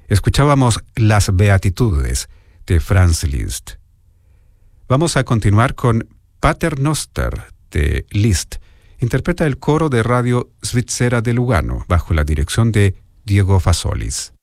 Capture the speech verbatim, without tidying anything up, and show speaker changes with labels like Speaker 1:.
Speaker 1: Escuchábamos Las Beatitudes de Franz Liszt. Vamos a continuar con Pater Noster de Liszt. Interpreta el coro de Radio Svizzera de Lugano bajo la dirección de Diego Fasolis.